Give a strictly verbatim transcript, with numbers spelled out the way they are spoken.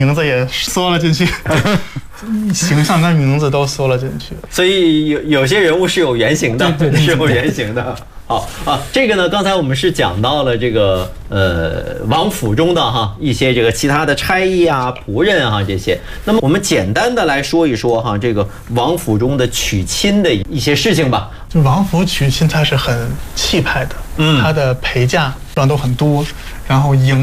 名字也缩了进去，形象跟名字都缩了进去。 所以有有些人物是有原型的， 对对对是有原型的。好啊，这个呢，刚才我们是讲到了这个呃王府中的哈一些这个其他的差役啊、仆人啊这些。那么我们简单的来说一说哈，这个王府中的娶亲的一些事情吧。 就王府娶亲，它是很气派的，嗯，它的陪嫁都很多，然后迎